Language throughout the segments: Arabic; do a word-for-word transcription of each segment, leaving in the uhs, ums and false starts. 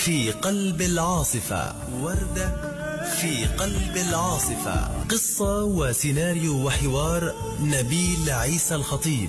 في قلب العاصفة. وردة في قلب العاصفة. قصة وسيناريو وحوار نبيل عيسى الخطيب.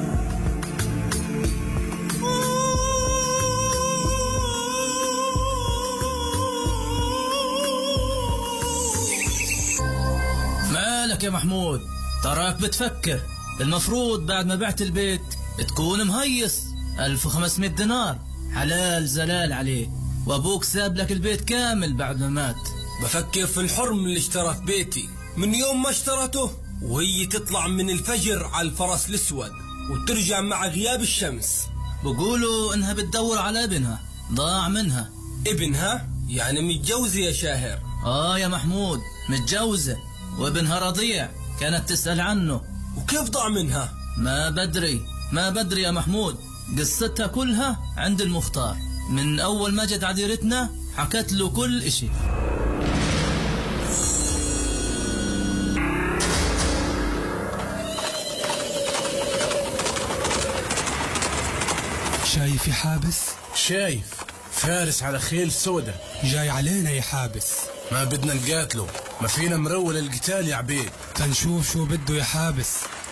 مالك يا محمود؟ تراك بتفكر. المفروض بعد ما بعت البيت تكون مهيص. ألف وخمسمائة دينار حلال زلال عليه، وابوك ساب لك البيت كامل بعد ما مات. بفكر في الحرم اللي اشترى في بيتي من يوم ما اشترته، وهي تطلع من الفجر على الفرس الاسود وترجع مع غياب الشمس. بقولوا انها بتدور على ابنها ضاع منها. ابنها؟ يعني متجوزة يا شاهر؟ اه يا محمود متجوزة، وابنها رضيع كانت تسأل عنه. وكيف ضاع منها؟ ما بدري ما بدري يا محمود، قصتها كلها عند المختار. من أول ما جت عديرتنا حكت له كل إشي. شايف يا حابس؟ شايف فارس على خيل سودة جاي علينا يا حابس. ما بدنا نقاتله، ما فينا مرول القتال يا عبيد. تنشوف شو بده يا حابس.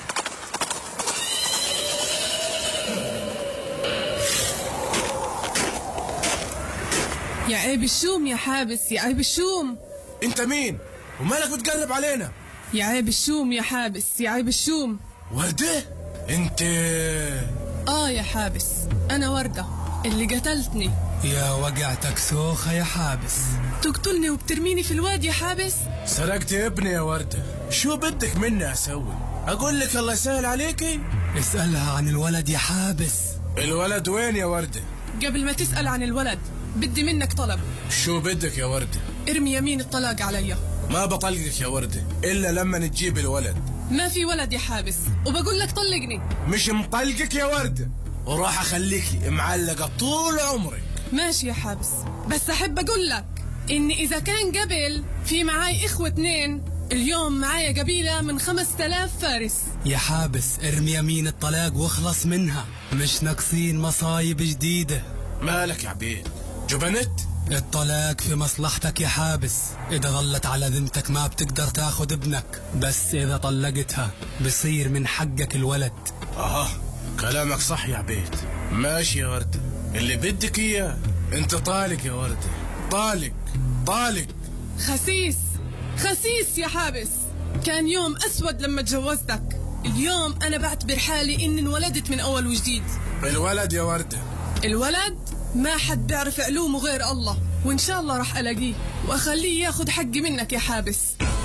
يا عيب الشوم يا حابس، يا عيب الشوم. انت مين ومالك بتقرب علينا؟ يا عيب الشوم يا حابس، يا عيب الشوم. وردة؟ انت؟ اه يا حابس انا وردة اللي قتلتني. يا وقعتك سوخة يا حابس. تقتلني وبترميني في الواد يا حابس؟ سرقت ابني يا وردة، شو بدك مني اسوي؟ اقول لك الله يسهل عليكي؟ اسألها عن الولد يا حابس. الولد وين يا وردة؟ قبل ما تسأل عن الولد بدي منك طلب. شو بدك يا وردة؟ ارمي يمين الطلاق علي. ما بطلقك يا وردة إلا لما نجيب الولد. ما في ولد يا حابس وبقول لك طلقني. مش مطلقك يا وردة، وراح أخليكي معلقة طول عمرك. ماشي يا حابس، بس أحب أقول لك إني إذا كان قبل في معاي إخوة اتنين، اليوم معايا قبيلة من خمس تلاف فارس. يا حابس ارمي يمين الطلاق واخلص منها، مش ناقصين مصايب جديدة. مالك يا عبيد؟ جبنت؟ الطلاق في مصلحتك يا حابس. إذا ظلت على ذمتك ما بتقدر تاخد ابنك، بس إذا طلقتها بصير من حقك الولد. آه كلامك صح يا عبيد. ماشي يا وردة اللي بدك إياه. انت طالق يا وردة، طالق طالق. خسيس خسيس يا حابس، كان يوم أسود لما تجوزتك. اليوم أنا بعتبر حالي إني انولدت من أول وجديد. الولد يا وردة؟ الولد ما حد بيعرف علومه غير الله، وإن شاء الله رح ألاقيه وأخليه ياخد حقي منك يا حابس.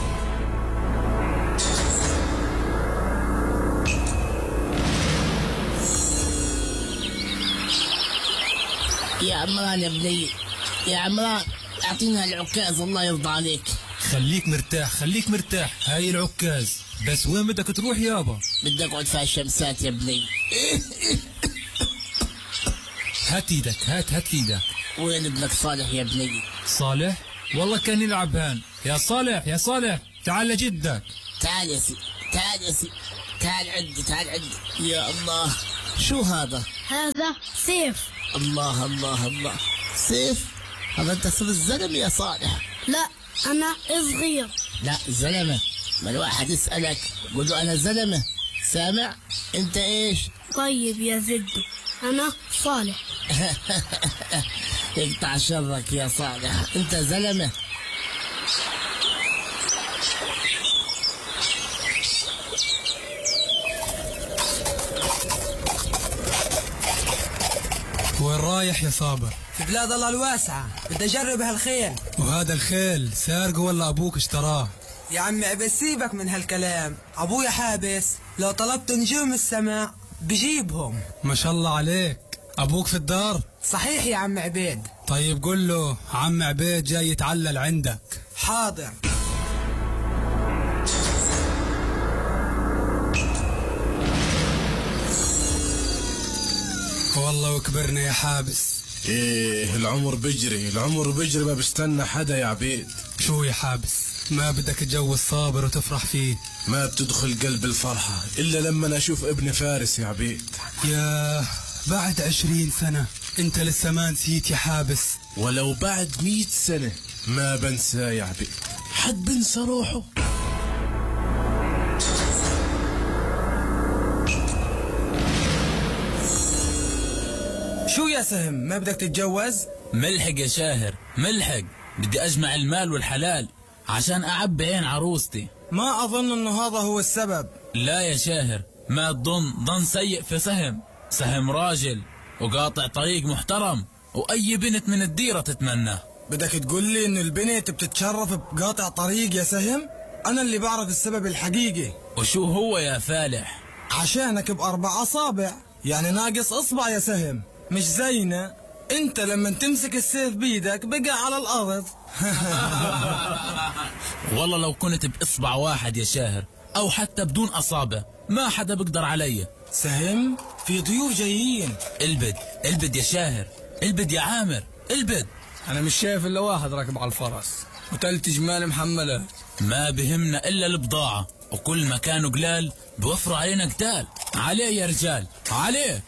يا عمران يا بني، يا عمران اعطينا العكاز الله يرضى عليك. خليك مرتاح خليك مرتاح، هاي العكاز. بس وين بدك تروح يابا؟ بدي اقعد في الشمسات يا بني. هات ايدك، هات هات ايدك. وين ابنك صالح يا بني؟ صالح؟ والله كان يلعب هان. يا صالح يا صالح تعال لجدك. تعال يا سي، تعال يا سي، تعال عندي، تعال عندي. يا الله شو هذا؟ هذا سيف. الله الله الله، سيف؟ هذا انت صرت زلمة يا صالح. لا انا صغير. لا زلمة، ما الواحد يسألك قول له انا زلمة، سامع؟ انت ايش؟ طيب يا زدو انا صالح. يقطع شرك يا صالح، انت زلمة. وين رايح يا صابر؟ في بلاد الله الواسعة، بدي أجرب هالخيل. وهذا الخيل سارقه ولا أبوك اشتراه؟ يا عمي بسيبك من هالكلام، أبويا حابس لو طلبت نجوم السماء بجيبهم. ما شاء الله عليك. أبوك في الدار؟ صحيح يا عم عبيد. طيب قل له عم عبيد جاي يتعلل عندك. حاضر. والله وكبرنا يا حابس. ايه العمر بيجري، العمر بيجري ما بستنى حدا يا عبيد. شو يا حابس؟ ما بدك تجوز صابر وتفرح فيه؟ ما بتدخل قلب الفرحة إلا لما أشوف ابن فارس يا عبيد. يا بعد عشرين سنة انت لسه ما نسيت يا حابس. ولو بعد مئة سنة ما بنساه يا عبيد. حد بنسى روحه؟ شو يا سهم، ما بدك تتجوز؟ ملحق يا شاهر ملحق، بدي أجمع المال والحلال عشان أعبي عين عروستي. ما أظن أنه هذا هو السبب. لا يا شاهر ما تظن ظن سيء في سهم. سهم راجل وقاطع طريق محترم وأي بنت من الديرة تتمناه. بدك تقول لي إن البنت بتتشرف بقاطع طريق يا سهم؟ أنا اللي بعرف السبب الحقيقي. وشو هو يا فالح؟ عشانك بأربع أصابع، يعني ناقص إصبع يا سهم، مش زينا انت لما تمسك السيف بيدك بقى على الارض. والله لو كنت باصبع واحد يا شاهر او حتى بدون اصابع ما حدا بقدر علي. سهم، في ضيوف جايين. البد البد يا شاهر، البد يا عامر، البد. انا مش شايف الا واحد راكب على الفرس وتلت جمال محملة. ما بهمنا الا البضاعة، وكل ما كانوا قلال بوفروا علينا قتال. عليه يا رجال عليه.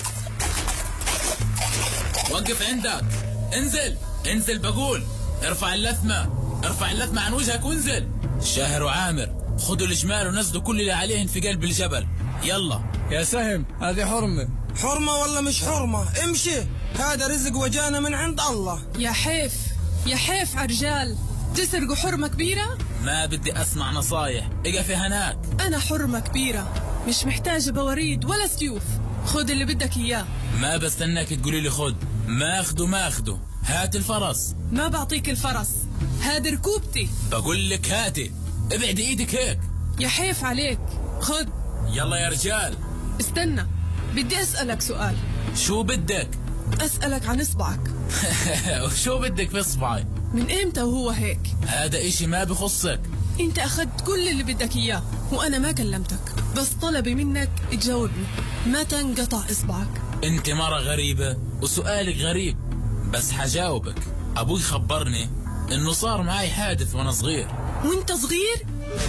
وقف عندك، انزل انزل بقول، ارفع اللثمة ارفع اللثمة عن وجهك وانزل. شاهر وعامر خذوا الجمال ونزلوا كل اللي عليهن في قلب الجبل. يلا يا سهم، هذه حرمة. حرمة ولا مش حرمة، امشي، هذا رزق وجانا من عند الله. يا حيف يا حيف عرجال، تسرقوا حرمة كبيرة؟ ما بدي اسمع نصايح، اقفي هناك. انا حرمة كبيرة مش محتاجة بوريد ولا سيوف، خذ اللي بدك اياه. ما بستناك تقولي لي خذ، ما اخذه ما اخذه. هات الفرس. ما بعطيك الفرس، هاد ركوبتي. بقول لك هاتي، ابعد ايدك هيك. يا حيف عليك، خذ. يلا يا رجال. استنى، بدي اسألك سؤال. شو بدك؟ اسألك عن اصبعك. وشو بدك في اصبعي؟ من امتى وهو هيك؟ هذا اشي ما بخصك. انت اخذت كل اللي بدك اياه وانا ما كلمتك، بس طلبي منك تجاوبني، متى انقطع اصبعك؟ انت مرة غريبة وسؤالك غريب، بس حجاوبك. ابوي خبرني انه صار معي حادث وانا صغير. وانت صغير؟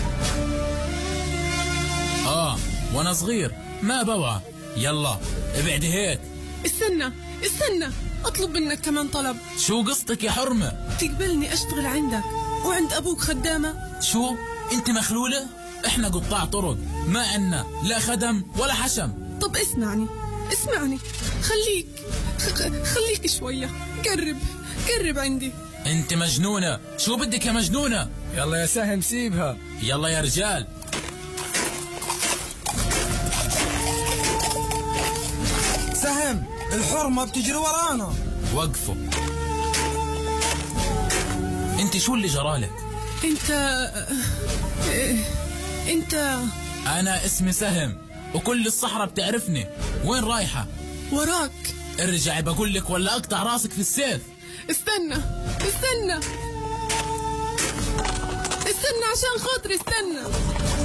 اه وانا صغير ما بوعى. يلا ابعدي هيك. استنى استنى، اطلب منك كمان طلب. شو قصتك يا حرمة؟ تقبلني اشتغل عندك وعند ابوك خدامة؟ شو انت مخلولة؟ احنا قطاع طرق، ما عنا لا خدم ولا حشم. طب اسمعني اسمعني، خليك خليك شوية، قرب قرب عندي. انت مجنونة، شو بدك يا مجنونة؟ يلا يا سهم سيبها. يلا يا رجال. سهم، الحرمة بتجري ورانا. وقفوا. انت شو اللي جرالك؟ انت انت انا اسمي سهم وكل الصحراء بتعرفني. وين رايحة؟ وراك. ارجعي بقول لك ولا اقطع راسك في السيف. استنى استنى استنى عشان خاطري، استنى.